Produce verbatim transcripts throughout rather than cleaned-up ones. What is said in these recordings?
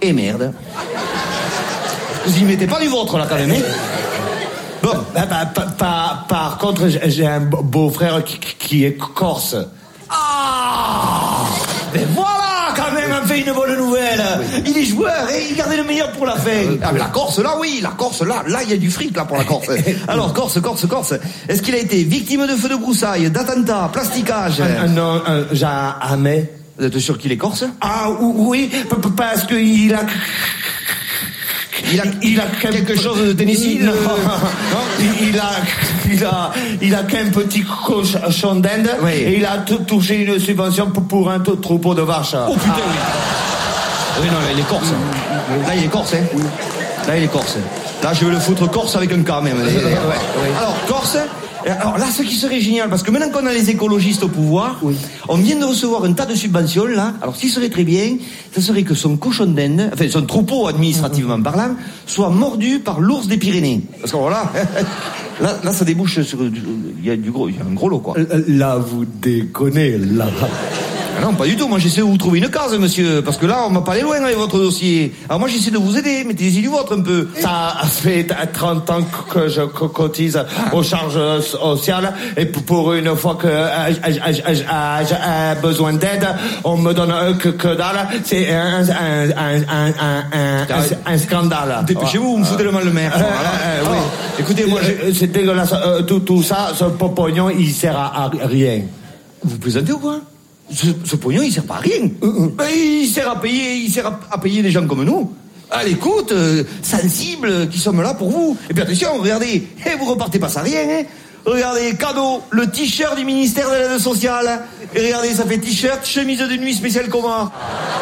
et merde. Vous y mettez pas du vôtre, là, quand même, hein? Bon, bah, bah, par, par, par contre, j'ai un beau-frère qui, qui est corse. Ah! Mais voilà, quand même, on fait une bonne nouvelle. Oui. Il est joueur et il gardait le meilleur pour la fin. Ah, mais la Corse, là, oui, la Corse, là, là, il y a du fric, là, pour la Corse. Alors, Corse, Corse, Corse. Est-ce qu'il a été victime de feux de broussailles, d'attentats, plasticage? euh, Non, euh, jamais. Vous êtes sûr qu'il est corse? Ah, oui, parce qu'il a... Il a, il a quelque chose de Tennessee? Non, non, il a, il a, il a qu'un petit cochon d'Inde, oui. Et il a touché une subvention pour, pour un troupeau de vaches. Oh putain, ah. Oui. Oui, non, là, il est corse. Là, il est corse, hein. Oui. Là, il est corse. Là, je veux le foutre corse avec un K, même. Ouais, oui. Alors, corse. Alors là, ce qui serait génial, parce que maintenant qu'on a les écologistes au pouvoir, oui. On vient de recevoir un tas de subventions, là. Alors, ce qui serait très bien, ce serait que son cochon d'Inde, enfin, son troupeau administrativement mmh. parlant, soit mordu par l'ours des Pyrénées. Parce que voilà, là, là, ça débouche sur, il y a du gros, il y a un gros lot, quoi. Là, vous déconnez, là. Ah non, pas du tout. Moi, j'essaie de vous trouver une case, monsieur. Parce que là, on m'a pas allé loin avec votre dossier. Alors moi, j'essaie de vous aider. Mettez-y du vôtre un peu. Ça fait trente ans que je cotise aux charges sociales. Et pour une fois que j'ai besoin d'aide, on me donne que, que dalle. C'est un, un, un, un, un, un scandale. Dépêchez-vous, vous me foutez le mal le maire. Euh, euh, oui. Écoutez, moi, c'est dégueulasse. Tout, tout ça, ce pognon, il sert à rien. Vous plaisantez ou quoi? Ce, ce pognon, il sert pas à rien. Euh, euh. Il sert à payer, il sert à, à payer des gens comme nous. À l'écoute, euh, sensibles, qui sommes là pour vous. Et puis attention, regardez, et vous repartez pas sans rien, hein. Regardez, cadeau, le t-shirt du ministère de l'aide sociale. Et regardez, ça fait t-shirt, chemise de nuit spéciale coma.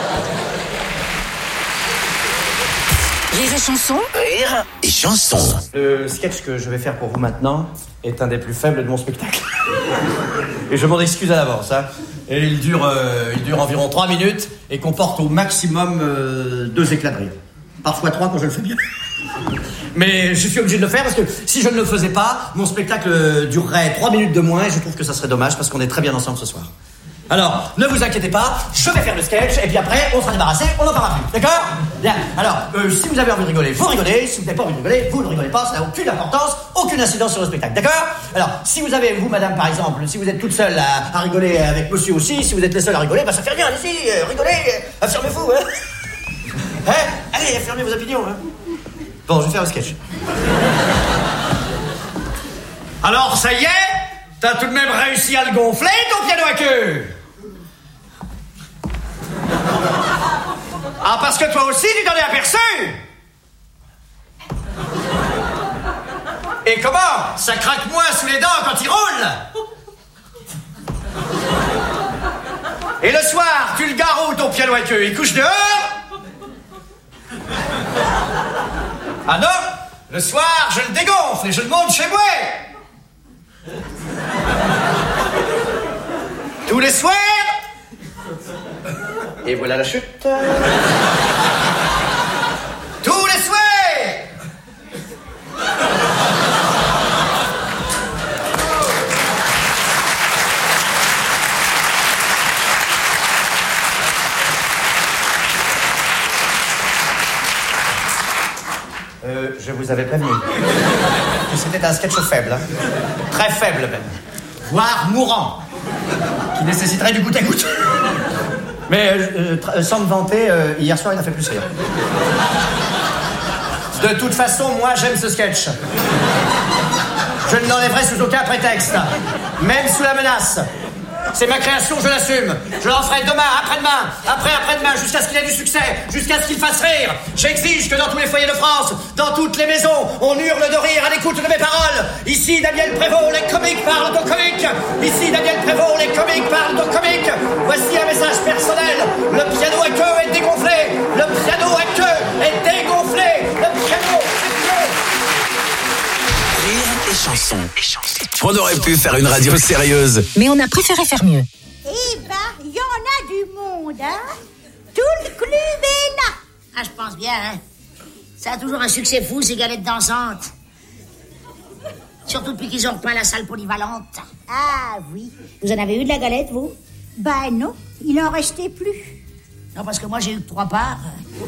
Rire et chanson. Rire et chanson. Le sketch que je vais faire pour vous maintenant est un des plus faibles de mon spectacle. Et je m'en excuse à l'avance, hein. Et il dure, euh, il dure environ trois minutes et comporte au maximum euh, deux éclats de rire. Parfois trois quand je le fais bien. Mais je suis obligé de le faire parce que si je ne le faisais pas, mon spectacle durerait trois minutes de moins et je trouve que ça serait dommage parce qu'on est très bien ensemble ce soir. Alors, ne vous inquiétez pas, je vais faire le sketch et puis après, on sera débarrassé, on n'en parlera plus. D'accord ? Bien. Alors, euh, si vous avez envie de rigoler, vous rigolez. Si vous n'avez pas envie de rigoler, vous ne rigolez pas. Ça n'a aucune importance, aucune incidence sur le spectacle. D'accord ? Alors, si vous avez, vous, madame, par exemple, si vous êtes toute seule à, à rigoler avec monsieur aussi, si vous êtes les seuls à rigoler, bah ça fait rien. Allez-y, euh, rigolez, euh, affirmez-vous. Hein ? Hein ? Allez, affirmez vos opinions. Hein ? Bon, je vais faire le sketch. Alors, ça y est ? T'as tout de même réussi à le gonfler, ton piano à queue ? Ah, parce que toi aussi, tu t'en es aperçu ? Et comment ? Ça craque moins sous les dents quand il roule ? Et le soir, tu le gares où, ton piano à queue ? Il couche dehors ? Ah non ? Le soir, je le dégonfle et je le monte chez moi ! Tous les soirs. Et voilà la chute. Tous les soirs. Euh, je vous avais prévenu que c'était un sketch faible, hein. Très faible même, voire mourant, qui nécessiterait du goutte à goutte. Mais euh, euh, sans me vanter, euh, hier soir il a fait plus rire. De toute façon, moi j'aime ce sketch. Je ne l'enlèverai sous aucun prétexte, même sous la menace. C'est ma création, je l'assume. Je l'en ferai demain, après-demain, après-après-demain, jusqu'à ce qu'il ait du succès, jusqu'à ce qu'il fasse rire. J'exige que dans tous les foyers de France, dans toutes les maisons, on hurle de rire à l'écoute de mes paroles. Ici, Daniel Prévost, les comiques parlent aux comiques. Ici, Daniel Prévost, les comiques parlent aux comiques. Voici un message personnel. Le piano à queue est dégonflé. Le piano à queue est dégonflé. Le piano à queue. Rire et chanson. On aurait pu faire une radio sérieuse, mais on a préféré faire mieux. Eh ben, il y en a du monde, hein. Tout le club est là. Ah, je pense bien, hein. Ça a toujours un succès fou, ces galettes dansantes. Surtout depuis qu'ils ont repeint la salle polyvalente. Ah oui. Vous en avez eu de la galette, vous ? Ben non, il en restait plus. Non, parce que moi, j'ai eu que trois parts.